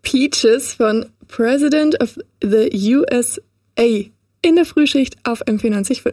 Peaches von President of the USA in der Frühschicht auf M94.5.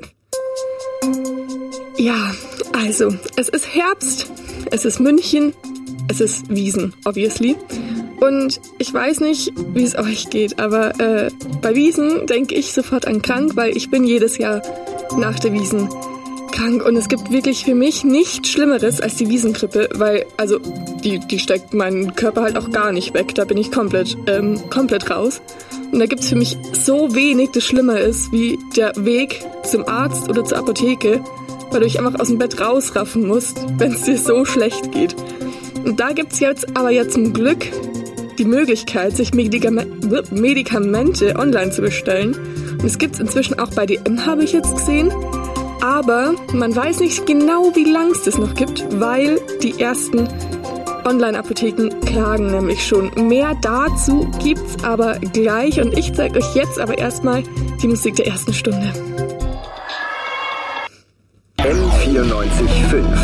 Ja, also, es ist Herbst, es ist München, es ist Wiesn, obviously. Und ich weiß nicht, wie es euch geht, aber bei Wiesn denke ich sofort an krank, weil ich bin jedes Jahr nach der Wiesn krank. Und es gibt wirklich für mich nichts Schlimmeres als die Wiesngrippe, weil, also, die steckt meinen Körper halt auch gar nicht weg. Da bin ich komplett raus. Und da gibt's für mich so wenig, das schlimmer ist, wie der Weg zum Arzt oder zur Apotheke, weil du dich einfach aus dem Bett rausraffen musst, wenn es dir so schlecht geht. Und da gibt's jetzt aber ja zum Glück die Möglichkeit, sich Medikamente online zu bestellen. Und es gibt's inzwischen auch bei DM, habe ich jetzt gesehen. Aber man weiß nicht genau, wie lang es das noch gibt, weil die ersten Online-Apotheken klagen nämlich schon. Mehr dazu gibt's aber gleich und ich zeige euch jetzt aber erstmal die Musik der ersten Stunde. M94.5.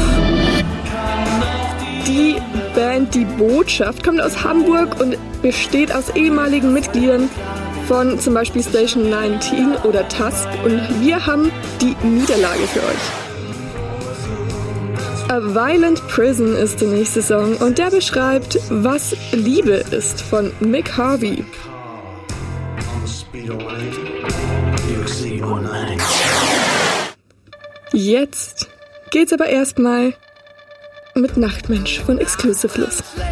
Die Band Die Botschaft kommt aus Hamburg und besteht aus ehemaligen Mitgliedern von zum Beispiel Station 19 oder Tusk und wir haben die Niederlage für euch. A Violent Prison ist der nächste Song und der beschreibt, was Liebe ist von Mick Harvey. Jetzt geht's aber erstmal mit Nachtmensch von Exclusive los.